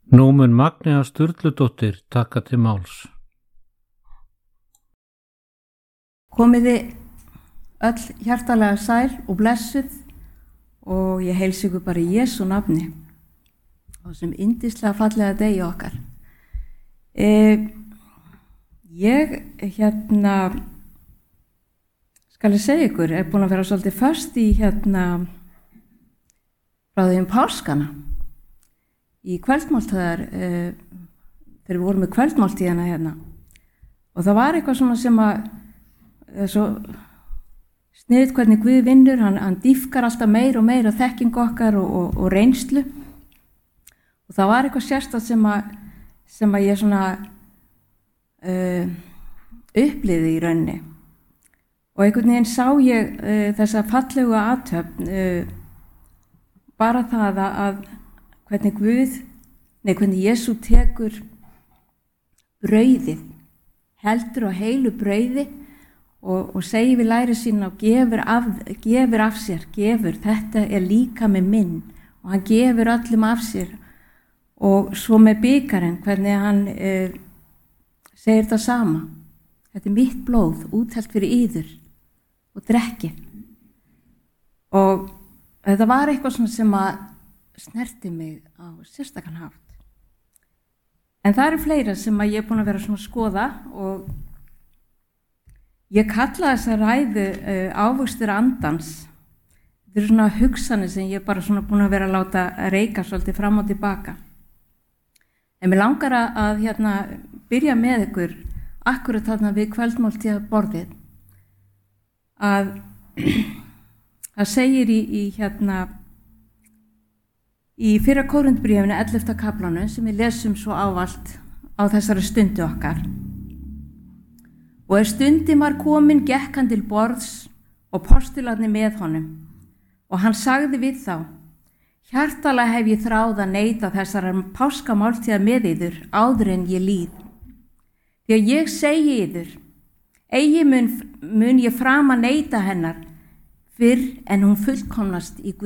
Nú mun Magnea Sturludóttir taka til máls. Komiði öll hjartalega sæl og blessuð og ég heilsa ykkur bara í Jesú nafni og sem yndislega fallega degi okkar. Ég skal ég segja ykkur, búin að vera svolítið föst í frá því páskana í kvöldmáltíðar þegar við vorum með kvöldmáltíðina og það var eitthvað svona sem að svo sniðið hvernig Guð vinnur, hann dýpkar alltaf meir og meir á þekkingu okkar og reynslu og það var eitthvað sérstakt sem að ég svona upplifði í rauninni og einhvern veginn sá ég þessa fallegu athöfn bara það að hvernig Jesú tekur brauðið, heldur á heilu brauði og segir við læri sín og gefur af sér, þetta líkami minn og hann gefur öllum af sér og svo með bikarinn, hvernig hann segir það sama, þetta mitt blóð, úthellt fyrir yður og drekkið og þetta var eitthvað svona sem að snerti mig á sérstakan hátt. En það eru fleira sem að ég búin að vera svona að skoða og ég kalla þessa ræðu ávöxtur andans. Þetta eru svona hugsanir sem ég bara svona búin að vera að láta reika svolítið fram og tilbaka. En mér langar að byrja með ykkur akkurat þarna við kvöldmáltíða borðið að það segir í fyrra Kórinthbréfinu 11. kaflanum sem við lesum svo ávallt á þessari stundu okkar. Og stundin var komin gekk hann til borðs og postularnir með honum og hann sagði við þá: hjartalega hef ég þráð að neyta þessarar páskamáltíðar með yður áður en ég líð. Því að ég segi yður, eigi mun ég fram að neyta hennar fyrr en hún fullkomnast í Guðs